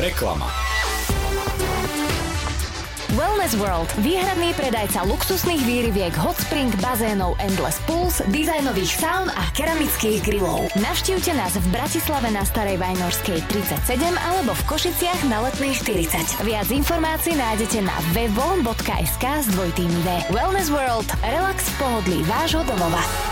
Reklama. Wellness World, výhradný predajca luxusných výriviek, hot spring, bazénov, endless pools, dizajnových saun a keramických grillov. Navštívte nás v Bratislave na Starej Vajnorskej 37 alebo v Košiciach na Letnej 40. Viac informácií nájdete na www.sk/v. Wellness World, relax v pohodlí vášho domova.